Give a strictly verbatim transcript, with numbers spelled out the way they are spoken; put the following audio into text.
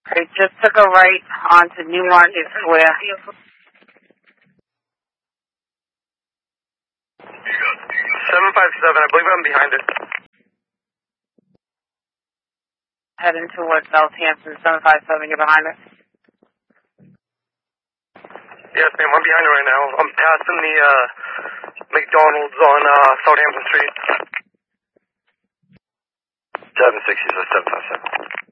They just took a right onto New Market Square. seven five seven, I believe I'm behind it. Heading towards Southampton, seven five seven, you're behind it? Yes, ma'am, I'm behind it right now. I'm passing the uh, McDonald's on uh, Southampton Street. seven sixty, so seven five seven.